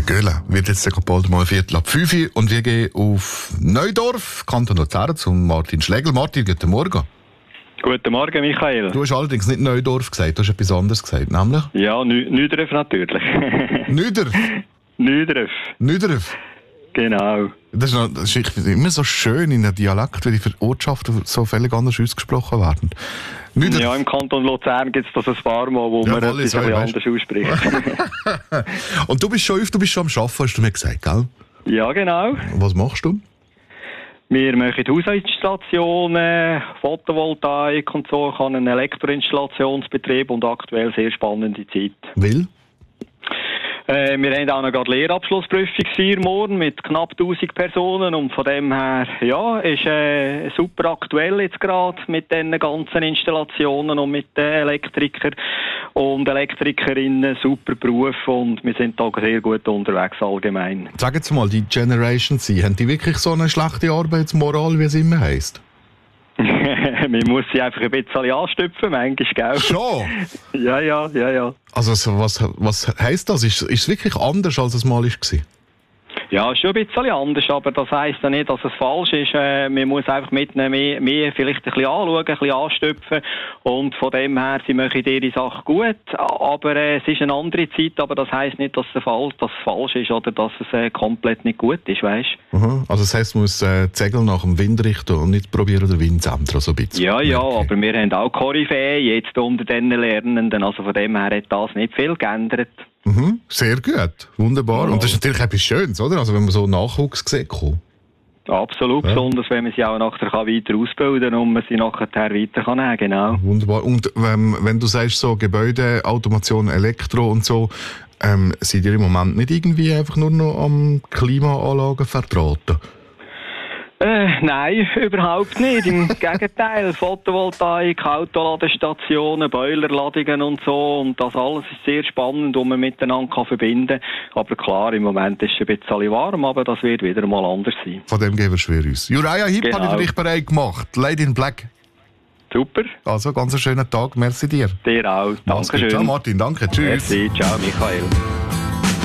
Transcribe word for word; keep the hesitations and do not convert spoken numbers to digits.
Der Göhle wird jetzt bald mal ein Viertel ab fünf Uhr und wir gehen auf Neudorf, Kanton Luzern, zum Martin Schlegel. Martin, guten Morgen. Guten Morgen, Michael. Du hast allerdings nicht Neudorf gesagt, du hast etwas anderes gesagt, nämlich? Ja, Neudorf natürlich. Neudorf? Neudorf. Neudorf? Genau. Das ist, noch, das ist immer so schön in der Dialekt, weil die Ortschaften so völlig anders ausgesprochen werden. Neudorf. Ja, im Kanton Luzern gibt es das ein paar Mal, wo ja, man etwas ein anders ausspricht. Und du bist schon du bist schon am Arbeiten, hast du mir gesagt, gell? Ja, genau. Was machst du? Wir machen Hausinstallationen, Photovoltaik und so. Ich habe einen Elektroinstallationsbetrieb und aktuell sehr spannende Zeit. Will? Äh, wir haben auch noch gerade Lehrabschlussprüfung morgen mit knapp tausend Personen und von dem her, ja, ist äh, super aktuell jetzt gerade mit den ganzen Installationen und mit den Elektrikern und Elektrikerinnen, super Beruf und wir sind da sehr gut unterwegs allgemein. Sag jetzt mal, die Generation Z, haben die wirklich so eine schlechte Arbeitsmoral, wie es immer heisst? Man muss sie einfach ein bisschen anstüpfen, manchmal, gell? Schon? Ja, ja, ja, ja. Also was, was heisst das? Ist, ist es wirklich anders, als es mal war? Ja, schon ein bisschen anders, aber das heisst ja nicht, dass es falsch ist. Äh, man muss einfach mitnehmen, mehr, mehr vielleicht ein bisschen anschauen, ein bisschen anstüpfen und von dem her, sie machen ihre Sache gut, aber äh, es ist eine andere Zeit, aber das heisst nicht, dass es falsch, dass es falsch ist oder dass es äh, komplett nicht gut ist, weißt du? Uh-huh. Also das heisst, man muss äh, die Segel nach dem Wind richten und nicht probieren, den Wind zu ändern, so ein bisschen. Ja, ja, okay. Aber wir haben auch Koryphäen jetzt unter den Lernenden, also von dem her hat das nicht viel geändert. Mhm, sehr gut, wunderbar. Ja. Und das ist natürlich etwas Schönes, oder? Also wenn man so Nachwuchs sieht. Absolut, ja. Besonders wenn man sie auch nachher weiter ausbilden kann und man sie nachher weiter kann nehmen, genau. Wunderbar. Und ähm, wenn du sagst, so Gebäude, Automation, Elektro und so, ähm, seid ihr im Moment nicht irgendwie einfach nur noch am Klimaanlagen verdrahten? Äh, nein, überhaupt nicht. Im Gegenteil, Photovoltaik, Autoladestationen, Boilerladungen und so. Und das alles ist sehr spannend, um man miteinander kann verbinden kann. Aber klar, im Moment ist es ein bisschen warm, aber das wird wieder mal anders sein. Von dem gehen wir schwer aus. Uriah Heep Genau. habe ich für dich bereit gemacht. Lady in Black. Super. Also, ganz einen schönen Tag. Merci dir. Dir auch. Dankeschön. Ciao Martin, danke. Tschüss. Merci. Ciao Michael.